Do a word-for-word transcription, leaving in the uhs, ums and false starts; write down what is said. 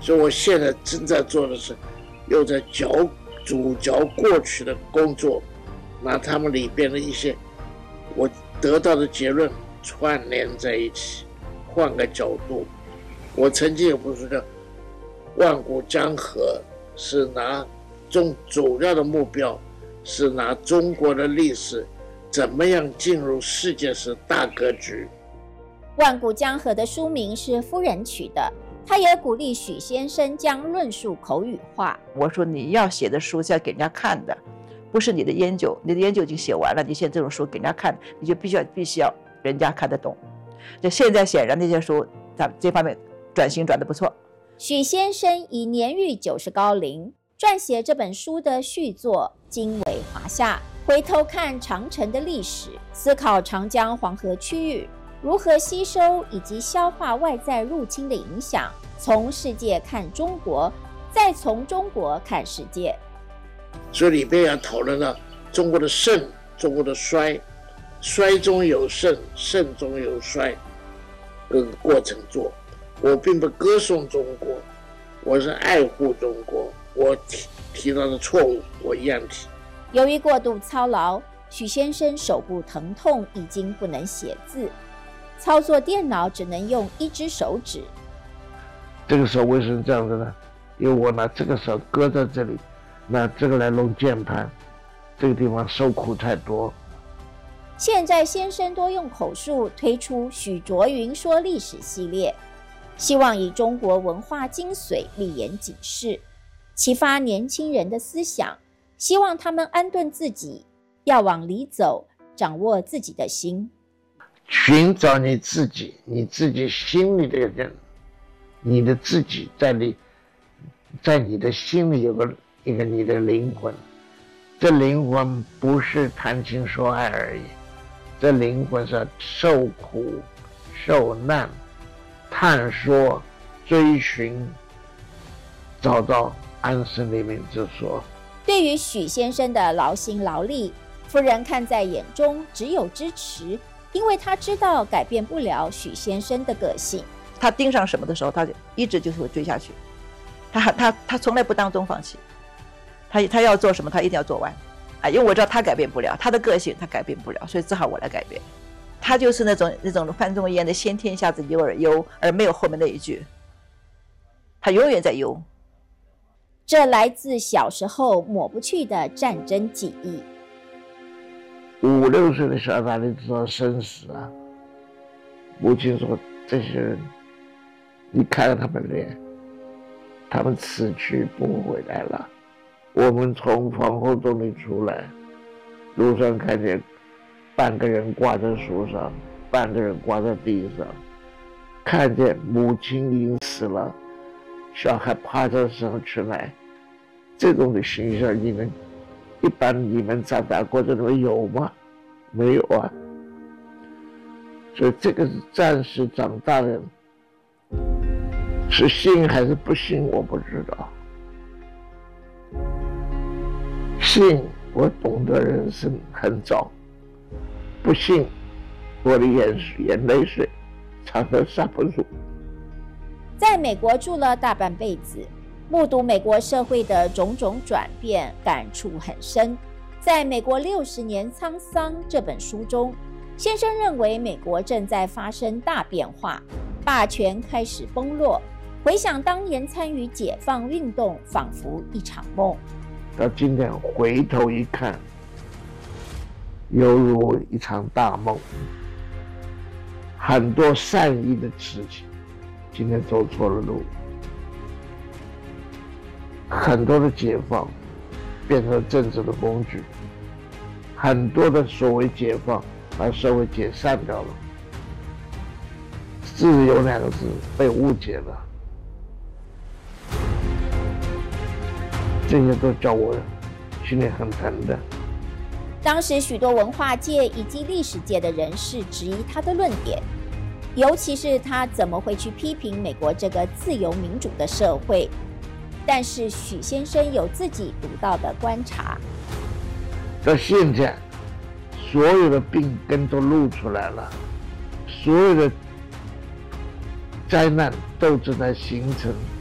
所以我现在正在做的是，又在嚼主嚼过去的工作，拿他们里边的一些我得到的结论串联在一起，换个角度。我曾经有部书叫《万古江河》，是拿中主要的目标是拿中国的历史怎么样进入世界史大格局。 万古江河的书名是夫人取的，他也鼓励许先生将论述口语化。 我说你要写的书是要给人家看的，不是你的研究，你的研究已经写完了，你写这种书给人家看，你就必须要必须要人家看得懂。就现在显然那些书咱这方面转型转得不错。 许先生已年逾九十高龄，撰写这本书的续作经纬华夏，回头看长城的历史，思考长江黄河区域如何吸收以及消化外在入侵的影响，从世界看中国，再从中国看世界。 所以里边要讨论到中国的盛，中国的衰，衰中有盛，盛中有衰，各个过程做。我并不歌颂中国，我是爱护中国，我 提, 提到的错误我一样提。 由于过度操劳，许先生手部疼痛，已经不能写字，操作电脑只能用一只手指。 这个时候为什么这样子呢？因为我拿这个手搁在这里，拿这个来弄键盘，这个地方受苦太多。 现在先生多用口述推出许卓云说历史系列，希望以中国文化精髓立言警示，启发年轻人的思想，希望他们安顿自己，要往里走，掌握自己的心。 寻找你自己，你自己心里的人，你的自己在你，在你的心里有个一个你的灵魂，这灵魂不是谈情说爱而已，这灵魂是受苦、受难、探索、追寻，找到安身立命之所。 对于许先生的劳心劳力，夫人看在眼中，只有支持，因为他知道改变不了许先生的个性。 他盯上什么的时候，他就一直就是会追下去，他他他从来不当中放弃，他他要做什么，他一定要做完，啊，因为我知道他改变不了他的个性，他改变不了，所以只好我来改变。他就是那种那种范仲淹的先天下之忧而忧，而没有后面那一句，他永远在忧。 这来自小时候抹不去的战争记忆。 五六岁的小孩哪里知道生死啊？母亲说：“这些人，你看他们脸，他们此去不回来了。”我们从防护洞里出来，路上看见半个人挂在树上，半个人挂在地上，看见母亲已经死了，小孩趴在身上吃奶，这种的形象，你们一般你们长大过程中有吗？没有啊。所以这个是战士长大的，是信还是不信我不知道。信我懂得人生很早，不信我的眼眼泪水常常刹不住。 在美国住了大半辈子，目睹美国社会的种种转变，感触很深。在《美国六十年沧桑》这本书中，先生认为美国正在发生大变化，霸权开始崩落。回想当年参与解放运动，仿佛一场梦。 到今天回头一看，犹如一场大梦。很多善意的事情，今天走错了路。很多的解放变成了政治的工具，很多的所谓解放把社会解散掉了，自由两个字被误解了。这些都叫我心里很疼的。 当时许多文化界以及历史界的人士质疑他的论点，尤其是他怎么会去批评美国这个自由民主的社会。但是许先生有自己独到的观察。 到现在，所有的病根都露出来了，所有的灾难都正在形成。